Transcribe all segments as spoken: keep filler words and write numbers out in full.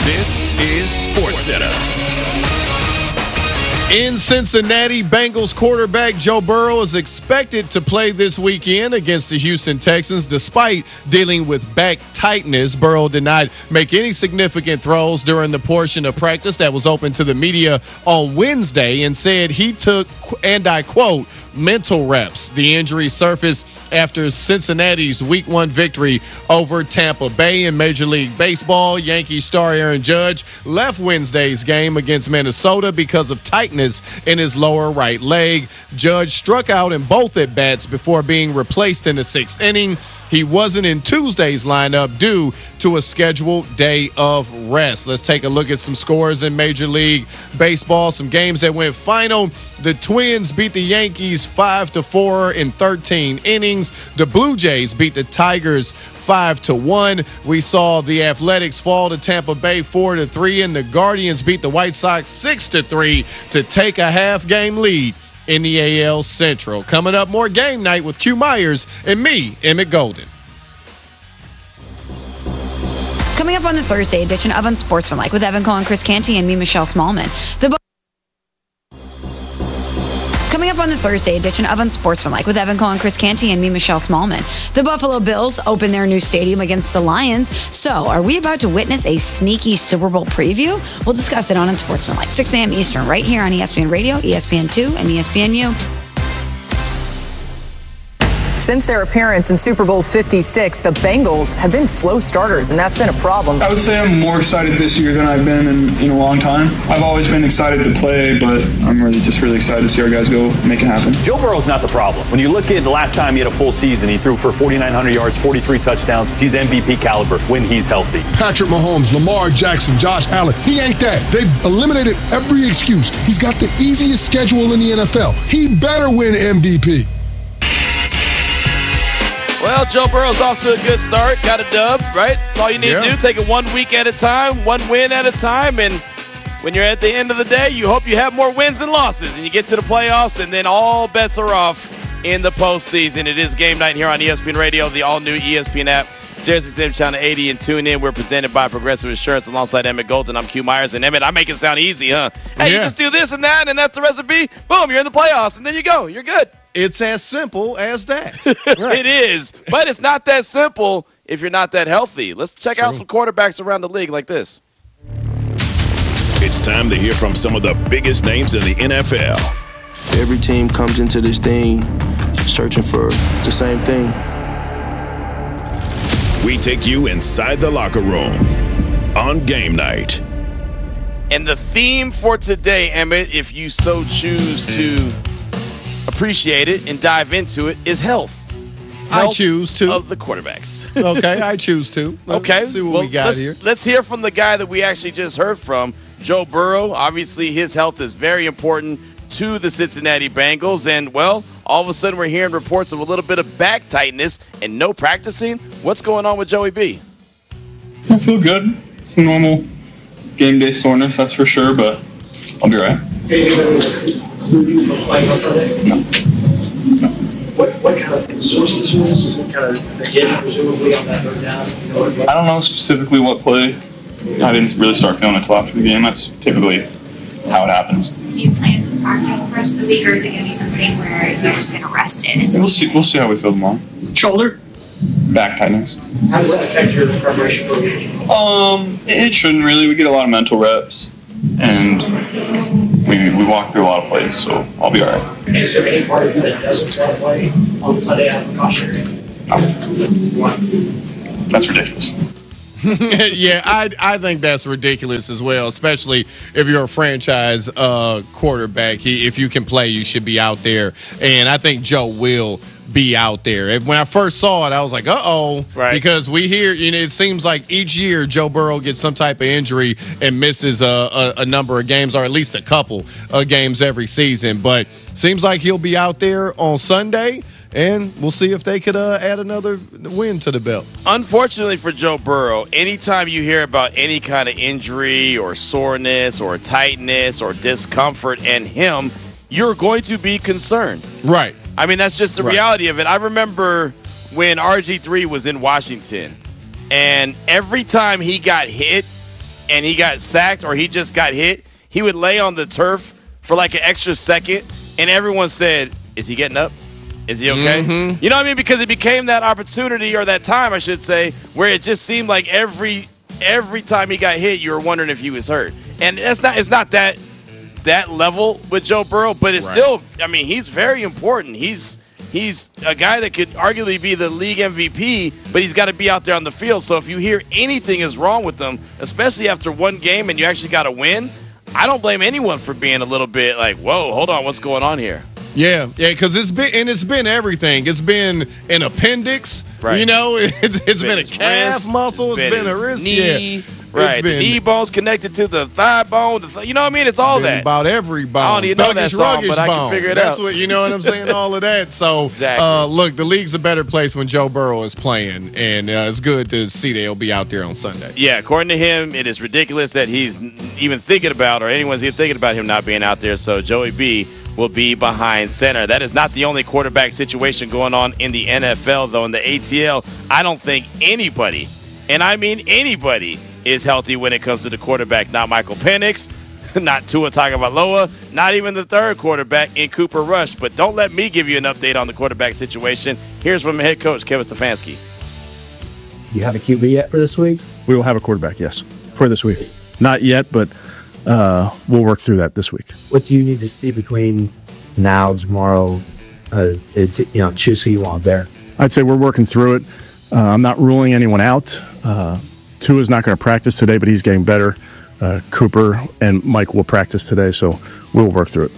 This is SportsCenter. In Cincinnati, Bengals quarterback Joe Burrow is expected to play this weekend against the Houston Texans despite dealing with back tightness. Burrow did not make any significant throws during the portion of practice that was open to the media on Wednesday and said he took, and I quote, mental reps. The injury surfaced after Cincinnati's week one victory over Tampa Bay in Major League Baseball. Yankees star Aaron Judge left Wednesday's game against Minnesota because of tightness in his lower right leg. Judge struck out in both at bats before being replaced in the sixth inning. He wasn't in Tuesday's lineup due to a scheduled day of rest. Let's take a look at some scores in Major League Baseball, some games that went final. The Twins beat the Yankees five to four in thirteen innings. The Blue Jays beat the Tigers five to one. We saw the Athletics fall to Tampa Bay four to three, and the Guardians beat the White Sox six to three to take a half-game lead in the A L Central. Coming up, more Game Night with Q Myers and me, Emmett Golden. Coming up on the Thursday edition of Unsportsmanlike with Evan Cohen, Chris Canty, and me, Michelle Smallman. The Coming up on the Thursday edition of Unsportsmanlike with Evan Cohen, Chris Canty, and me, Michelle Smallman. The Buffalo Bills open their new stadium against the Lions. So, are we about to witness a sneaky Super Bowl preview? We'll discuss it on Unsportsmanlike, six a.m. Eastern, right here on E S P N Radio, E S P N two, and E S P N U. Since their appearance in Super Bowl fifty-six, the Bengals have been slow starters, and that's been a problem. I would say I'm more excited this year than I've been in, in a long time. I've always been excited to play, but I'm really just really excited to see our guys go make it happen. Joe Burrow's not the problem. When you look at the last time he had a full season, he threw for forty-nine hundred yards, forty-three touchdowns. He's M V P caliber when he's healthy. Patrick Mahomes, Lamar Jackson, Josh Allen, he ain't that. They've eliminated every excuse. He's got the easiest schedule in the N F L. He better win M V P. Well, Joe Burrow's off to a good start. Got a dub, right? That's all you need yeah. to do. Take it one week at a time, one win at a time. And when you're at the end of the day, you hope you have more wins than losses. And you get to the playoffs, and then all bets are off in the postseason. It is Game Night here on E S P N Radio, the all-new E S P N app, Sirius X M Channel eighty, and tune in. We're presented by Progressive Insurance alongside Emmett Golden. I'm Q Myers. And Emmett, I make it sound easy, huh? Hey, yeah. you just do this and that, and that's the recipe. Boom, you're in the playoffs, and then you go. You're good. It's as simple as that. Right. It is, but it's not that simple if you're not that healthy. Let's check True. out some quarterbacks around the league like this. It's time to hear from some of the biggest names in the N F L. Every team comes into this thing searching for the same thing. We take you inside the locker room on Game Night. And the theme for today, Emmett, if you so choose to appreciate it and dive into it, is health. health I choose to. Of the quarterbacks. Okay, I choose to. Let's okay. see what well, we got let's, here. Let's hear from the guy that we actually just heard from, Joe Burrow. Obviously, his health is very important to the Cincinnati Bengals. And, well, all of a sudden we're hearing reports of a little bit of back tightness and no practicing. What's going on with Joey B? I feel good. It's a normal game day soreness, that's for sure, but I'll be right. You from playing on Sunday? No. No. What what kind of source this was? What kind of the hit presumably on that third down? You know, I don't know specifically what play. I didn't really start feeling it until after the game. That's typically how it happens. Do you plan to practice the rest of the week, or is it going to be something where you're just going to rest it? We'll see. We'll see how we feel tomorrow. Shoulder? Back tightness. How does that affect your preparation for the week? Um, it shouldn't really. We get a lot of mental reps, and we we walk through a lot of plays, so I'll be all right. Is there any part of you that doesn't want to play on Sunday out of cautionary? No. That's ridiculous. yeah, I I think that's ridiculous as well, especially if you're a franchise uh, quarterback. He, if you can play, you should be out there. And I think Joe will be out there. When I first saw it, I was like, uh-oh. Right. Because we hear, you know, it seems like each year Joe Burrow gets some type of injury and misses a, a, a number of games, or at least a couple of games every season. But seems like he'll be out there on Sunday. And we'll see if they could uh, add another win to the belt. Unfortunately for Joe Burrow, anytime you hear about any kind of injury or soreness or tightness or discomfort in him, you're going to be concerned. Right. I mean, that's just the right. reality of it. I remember when R G three was in Washington, and every time he got hit and he got sacked or he just got hit, he would lay on the turf for like an extra second, and everyone said, is he getting up? Is he okay? Mm-hmm. You know what I mean? Because it became that opportunity, or that time, I should say, where it just seemed like every every time he got hit, you were wondering if he was hurt. And that's not it's not that that level with Joe Burrow, but it's right. still, I mean, he's very important. He's he's a guy that could arguably be the league M V P, but he's got to be out there on the field. So if you hear anything is wrong with them, especially after one game and you actually got to win, I don't blame anyone for being a little bit like, whoa, hold on, what's going on here? Yeah, yeah, because it's been and it's been everything. It's been an appendix, right? You know, it's, it's been, been a calf wrist, muscle, it's been, been a wrist, knee, yeah. Right, been, the knee bone's connected to the thigh bone. The th- you know what I mean? It's all that. About every bone. I don't even know that song, but I can bone. figure it That's out. That's what, you know what I'm saying? All of that. So, exactly. uh, look, the league's a better place when Joe Burrow is playing, and uh, it's good to see that he'll be out there on Sunday. Yeah, according to him, it is ridiculous that he's even thinking about, or anyone's even thinking about him not being out there. So, Joey B will be behind center. That is not the only quarterback situation going on in the N F L, though. In the A T L, I don't think anybody, and I mean anybody, is healthy when it comes to the quarterback. Not Michael Penix, not Tua Tagovailoa, not even the third quarterback in Cooper Rush. But don't let me give you an update on the quarterback situation. Here's from head coach Kevin Stefanski. You have a Q B yet for this week? We will have a quarterback, yes, for this week. Not yet, but uh, we'll work through that this week. What do you need to see between now, tomorrow, uh, it, you know, choose who you want there? I'd say we're working through it. Uh, I'm not ruling anyone out. Uh, Tua's not going to practice today, but he's getting better. Uh, Cooper and Mike will practice today, so we'll work through it.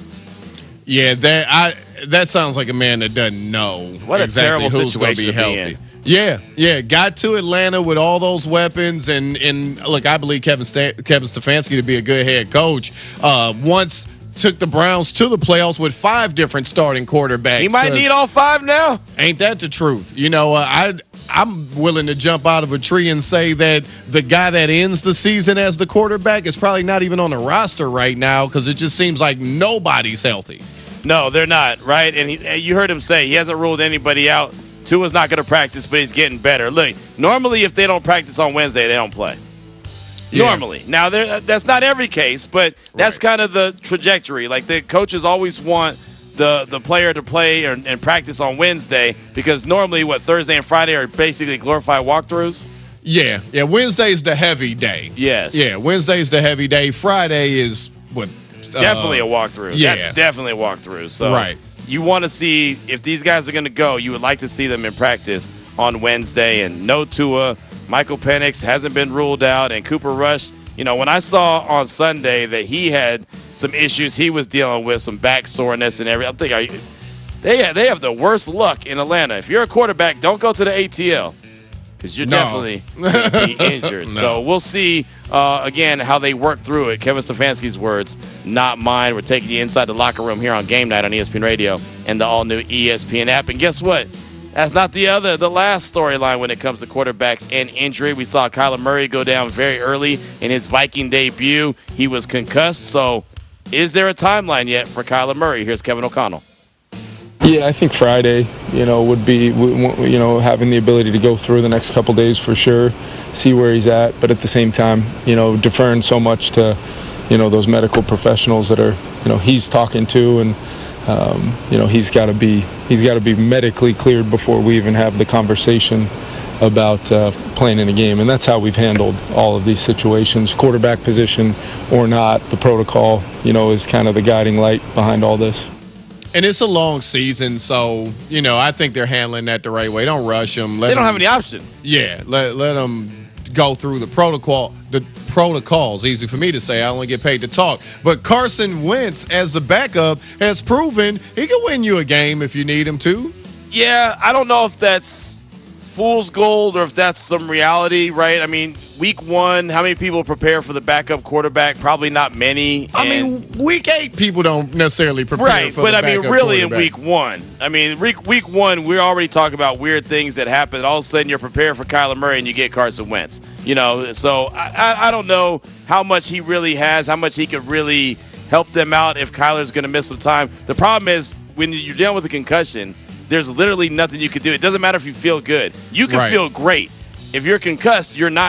Yeah, that I that sounds like a man that doesn't know what a exactly terrible who's situation be to healthy. be in. Yeah, yeah, got to Atlanta with all those weapons, and and look, I believe Kevin Sta- Kevin Stefanski to be a good head coach. Uh, once took the Browns to the playoffs with five different starting quarterbacks. He might need all five now. Ain't that the truth? You know, uh, I. I'm willing to jump out of a tree and say that the guy that ends the season as the quarterback is probably not even on the roster right now because it just seems like nobody's healthy. No, they're not, right? And he, you heard him say he hasn't ruled anybody out. Tua's not going to practice, but he's getting better. Look, normally if they don't practice on Wednesday, they don't play. Yeah. Normally. Now, that's not every case, but that's right. kind of the trajectory. Like the coaches always want the the player to play or, and practice on Wednesday because normally, what, Thursday and Friday are basically glorified walkthroughs? Yeah. Yeah, Wednesday's the heavy day. Yes. Yeah, Wednesday's the heavy day. Friday is what? Definitely uh, a walkthrough. Yeah. That's definitely a walkthrough. So right. you want to see if these guys are going to go, you would like to see them in practice on Wednesday. And no Tua, Michael Penix hasn't been ruled out, and Cooper Rush, you know, when I saw on Sunday that he had some issues he was dealing with, some back soreness and everything, I'm thinking, they have, they have the worst luck in Atlanta. If you're a quarterback, don't go to the A T L because you're no. definitely going to be injured. no. So we'll see, uh, again, how they work through it. Kevin Stefanski's words, not mine. We're taking you inside the locker room here on Game Night on E S P N Radio and the all-new E S P N app. And guess what? That's not the other, the last storyline when it comes to quarterbacks and injury. We saw Kyler Murray go down very early in his Viking debut. He was concussed. So is there a timeline yet for Kyler Murray? Here's Kevin O'Connell. Yeah, I think Friday, you know, would be, you know, having the ability to go through the next couple days for sure, see where he's at. But at the same time, you know, deferring so much to, you know, those medical professionals that are, you know, he's talking to, and Um, you know, he's got to be he's got to be medically cleared before we even have the conversation about uh, playing in a game, and that's how we've handled all of these situations, quarterback position or not. The protocol, you know, is kind of the guiding light behind all this. And it's a long season, so you know I think they're handling that the right way. Don't rush them. Let they don't them, have any option. Yeah, let let them go through the protocol. The protocols. Easy for me to say. I only get paid to talk. But Carson Wentz, as the backup, has proven he can win you a game if you need him to. Yeah, I don't know if that's fool's gold or if that's some reality, right? I mean, week one, how many people prepare for the backup quarterback? Probably not many. I mean, week eight, people don't necessarily prepare right, for the the backup backup Right, but I mean, really in quarterback. week one. I mean, week, week one, we're already talking about weird things that happen. All of a sudden, you're prepared for Kyler Murray and you get Carson Wentz. You know, so I, I, I don't know how much he really has, how much he could really help them out if Kyler's going to miss some time. The problem is when you're dealing with a concussion, there's literally nothing you can do. It doesn't matter if you feel good. You can right. feel great. If you're concussed, you're not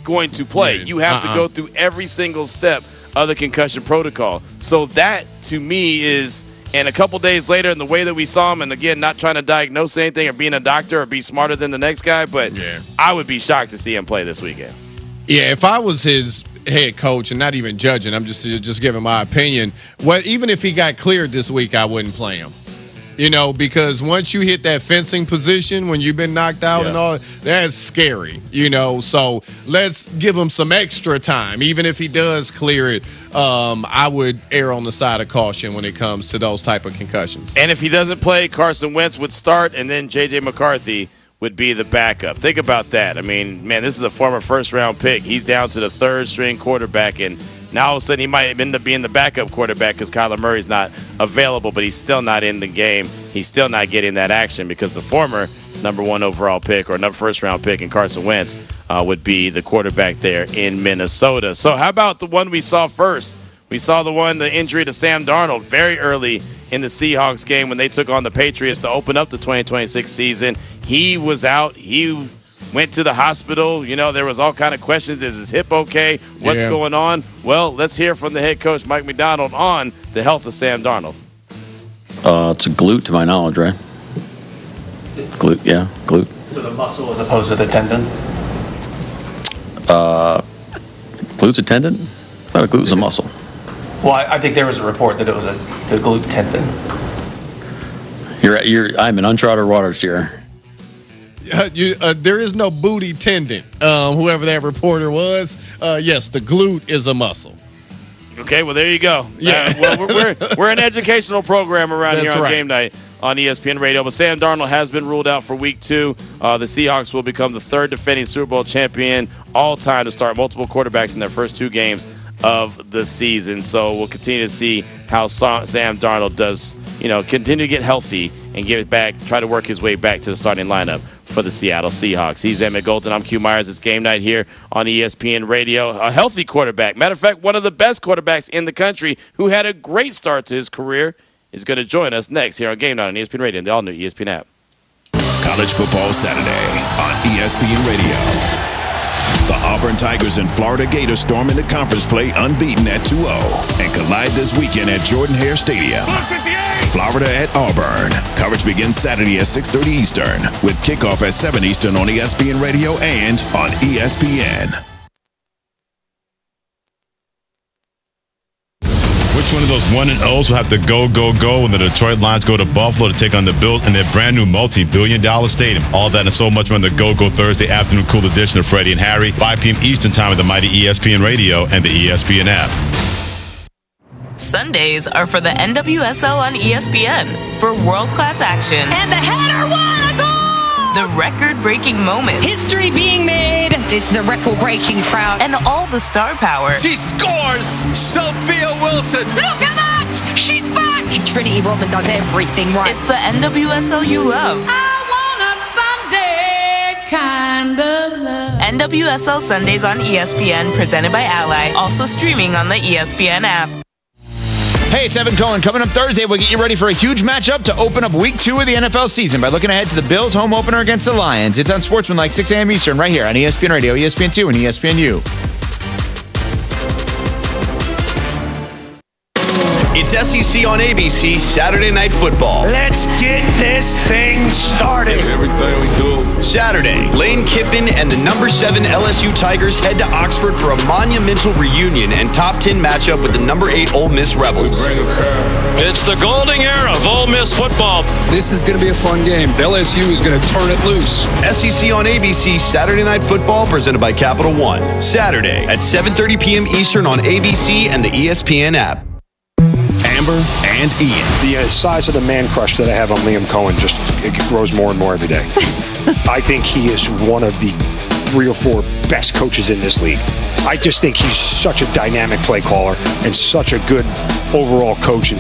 going to play. You have uh-uh. to go through every single step of the concussion protocol. So that, to me, is – and a couple days later, and the way that we saw him, and again, not trying to diagnose anything or being a doctor or be smarter than the next guy, but yeah. I would be shocked to see him play this weekend. Yeah, if I was his head coach, and not even judging, I'm just just giving my opinion, well, even if he got cleared this week, I wouldn't play him. You know, because once you hit that fencing position, when you've been knocked out yeah. and all, that's scary, you know. So let's give him some extra time. Even if he does clear it, um, I would err on the side of caution when it comes to those type of concussions. And if he doesn't play, Carson Wentz would start, and then J J McCarthy would be the backup. Think about that. I mean, man, this is a former first-round pick. He's down to the third-string quarterback, and now all of a sudden he might end up being the backup quarterback because Kyler Murray's not available, but he's still not in the game. He's still not getting that action because the former number one overall pick or number first-round pick in Carson Wentz uh, would be the quarterback there in Minnesota. So how about the one we saw first? We saw the one, the injury to Sam Darnold very early in the Seahawks game when they took on the Patriots to open up the twenty twenty-six season. He was out. He went to the hospital. You know, there was all kind of questions. Is his hip okay? What's yeah. going on? Well, let's hear from the head coach, Mike Macdonald, on the health of Sam Darnold. Uh, it's a glute, to my knowledge, right? Glute, yeah, glute. So the muscle as opposed to the tendon? Uh, glute's a tendon? I thought a glute's a muscle. Well, I, I think there was a report that it was a the glute tendon. You're, you're. I'm in uncharted waters here. Uh, you, uh, there is no booty tendon. Um, whoever that reporter was, uh, yes, the glute is a muscle. Okay, well, there you go. Yeah, uh, well, we're, we're we're an educational program around That's here on right. Game Night on E S P N Radio. But Sam Darnold has been ruled out for Week Two. Uh, the Seahawks will become the third defending Super Bowl champion all time to start multiple quarterbacks in their first two games of the season. So we'll continue to see how Sam Darnold does, you know, continue to get healthy and get it back, try to work his way back to the starting lineup for the Seattle Seahawks. He's Emmett Golden. I'm Q Myers. It's Game Night here on E S P N Radio. A healthy quarterback. Matter of fact, one of the best quarterbacks in the country who had a great start to his career is going to join us next here on Game Night on E S P N Radio and the all-new E S P N app. College Football Saturday on E S P N Radio. The Auburn Tigers and Florida Gators storm into conference play unbeaten at two oh and collide this weekend at Jordan-Hare Stadium. Florida at Auburn. Coverage begins Saturday at six thirty Eastern with kickoff at seven Eastern on E S P N Radio and on E S P N. Which one of those one and O's will have to go, go, go when the Detroit Lions go to Buffalo to take on the Bills in their brand new multi-billion dollar stadium? All that and so much more on the Go Go Thursday afternoon cool edition of Freddie and Harry, five p.m. Eastern time with the mighty E S P N Radio and the E S P N app. Sundays are for the N W S L on E S P N for world-class action. And the header won a goal! The record-breaking moments. History being made. It's the record-breaking crowd. And all the star power. She scores! Sophia Wilson! Look at that! She's back! Trinity Rodman does everything right. It's the N W S L you love. I want a Sunday kind of love. N W S L Sundays on E S P N, presented by Ally. Also streaming on the E S P N app. Hey, it's Evan Cohen. Coming up Thursday, we'll get you ready for a huge matchup to open up week two of the N F L season by looking ahead to the Bills' home opener against the Lions. It's on Sportsmanlike, six a.m. Eastern, right here on E S P N Radio, E S P N two, and E S P N U. It's S E C on A B C Saturday Night Football. Let's get this thing started. Everything we do. Saturday, Lane Kiffin and the number seven L S U Tigers head to Oxford for a monumental reunion and top ten matchup with the number eight Ole Miss Rebels. It's the golden era of Ole Miss football. This is going to be a fun game. L S U is going to turn it loose. S E C on A B C Saturday Night Football presented by Capital One. Saturday at seven thirty p.m. Eastern on A B C and the E S P N app. Amber and Ian. The uh, size of the man crush that I have on Liam Cohen just it grows more and more every day. I think he is one of the three or four best coaches in this league. I just think he's such a dynamic play caller and such a good overall coach and